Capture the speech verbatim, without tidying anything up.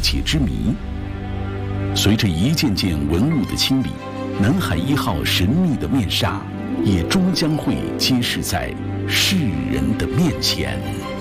解之谜。随着一件件文物的清理，南海一号神秘的面纱也终将会揭示在世人的面前。